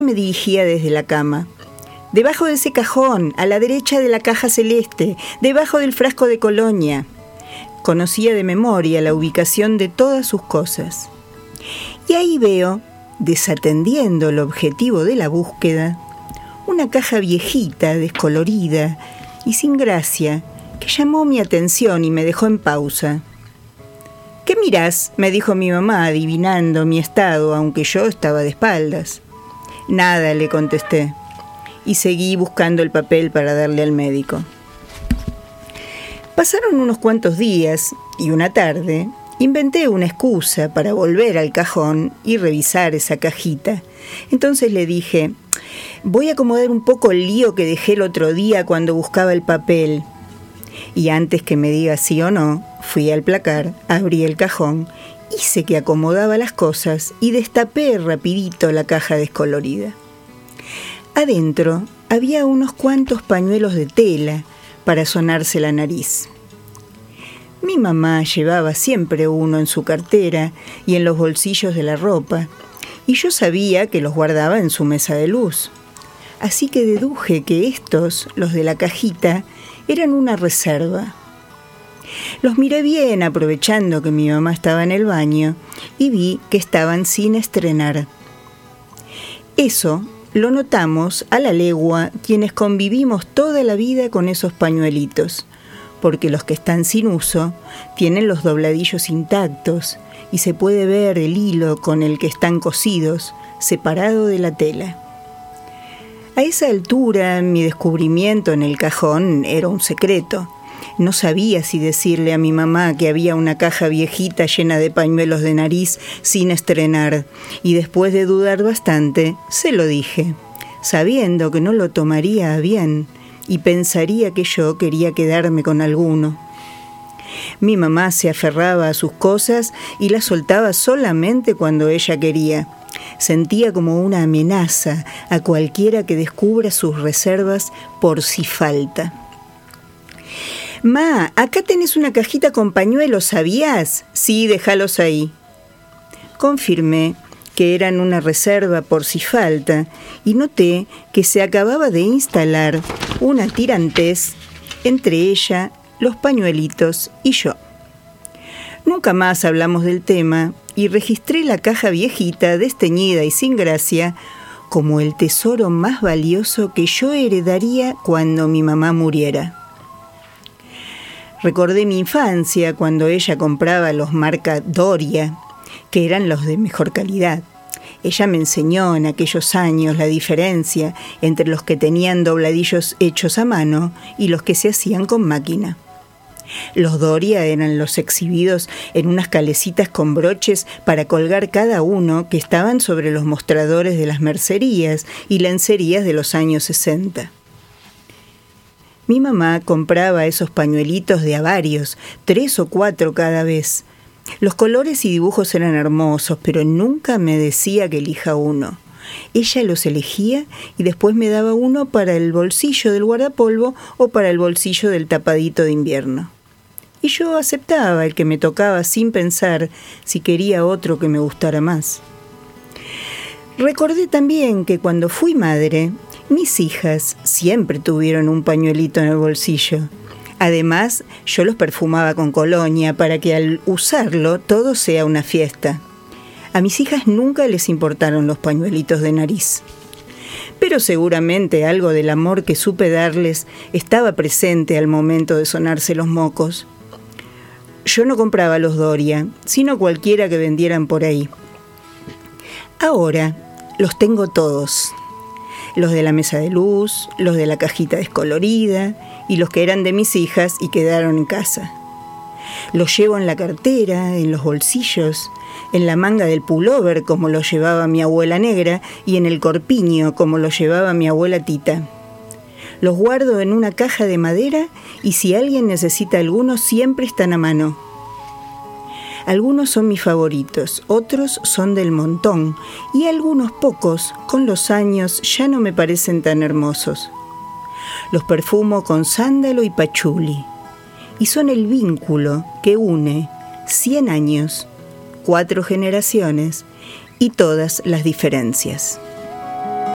me dirigía desde la cama. «Debajo de ese cajón, a la derecha de la caja celeste, debajo del frasco de colonia». Conocía de memoria la ubicación de todas sus cosas. Y ahí veo, desatendiendo el objetivo de la búsqueda, una caja viejita, descolorida y sin gracia, que llamó mi atención y me dejó en pausa. «¿Qué mirás?», me dijo mi mamá, adivinando mi estado, aunque yo estaba de espaldas. «Nada», le contesté, y seguí buscando el papel para darle al médico. Pasaron unos cuantos días y una tarde inventé una excusa para volver al cajón y revisar esa cajita. Entonces le dije: «Voy a acomodar un poco el lío que dejé el otro día cuando buscaba el papel». Y antes que me diga sí o no, fui al placar, abrí el cajón, hice que acomodaba las cosas y destapé rapidito la caja descolorida. Adentro había unos cuantos pañuelos de tela para sonarse la nariz. Mi mamá llevaba siempre uno en su cartera y en los bolsillos de la ropa, y yo sabía que los guardaba en su mesa de luz. Así que deduje que estos, los de la cajita, eran una reserva. Los miré bien, aprovechando que mi mamá estaba en el baño, y vi que estaban sin estrenar. Eso lo notamos a la legua quienes convivimos toda la vida con esos pañuelitos, porque los que están sin uso tienen los dobladillos intactos y se puede ver el hilo con el que están cosidos, separado de la tela. A esa altura, mi descubrimiento en el cajón era un secreto. No sabía si decirle a mi mamá que había una caja viejita llena de pañuelos de nariz sin estrenar, y después de dudar bastante, se lo dije, sabiendo que no lo tomaría a bien y pensaría que yo quería quedarme con alguno. Mi mamá se aferraba a sus cosas y las soltaba solamente cuando ella quería. Sentía como una amenaza a cualquiera que descubra sus reservas por si falta. «Ma, acá tenés una cajita con pañuelos, ¿sabías?» «Sí, déjalos ahí». Confirmé que eran una reserva por si falta y noté que se acababa de instalar una tirantez entre ella, los pañuelitos y yo. Nunca más hablamos del tema y registré la caja viejita, desteñida y sin gracia, como el tesoro más valioso que yo heredaría cuando mi mamá muriera. Recordé mi infancia cuando ella compraba los marca Doria, que eran los de mejor calidad. Ella me enseñó en aquellos años la diferencia entre los que tenían dobladillos hechos a mano y los que se hacían con máquina. Los Doria eran los exhibidos en unas calecitas con broches para colgar cada uno que estaban sobre los mostradores de las mercerías y lencerías de los años 60. Mi mamá compraba esos pañuelitos de a varios, 3 o 4 cada vez. Los colores y dibujos eran hermosos, pero nunca me decía que elija uno. Ella los elegía y después me daba uno para el bolsillo del guardapolvo o para el bolsillo del tapadito de invierno. Y yo aceptaba el que me tocaba sin pensar si quería otro que me gustara más. Recordé también que cuando fui madre, mis hijas siempre tuvieron un pañuelito en el bolsillo. Además, yo los perfumaba con colonia para que al usarlo todo sea una fiesta. A mis hijas nunca les importaron los pañuelitos de nariz. Pero seguramente algo del amor que supe darles estaba presente al momento de sonarse los mocos. Yo no compraba los Doria, sino cualquiera que vendieran por ahí. Ahora los tengo todos. Los de la mesa de luz, los de la cajita descolorida y los que eran de mis hijas y quedaron en casa. Los llevo en la cartera, en los bolsillos, en la manga del pullover como lo llevaba mi abuela negra y en el corpiño como lo llevaba mi abuela Tita. Los guardo en una caja de madera y si alguien necesita alguno siempre están a mano. Algunos son mis favoritos, otros son del montón y algunos pocos, con los años, ya no me parecen tan hermosos. Los perfumo con sándalo y pachuli y son el vínculo que une 100 años, 4 generaciones y todas las diferencias.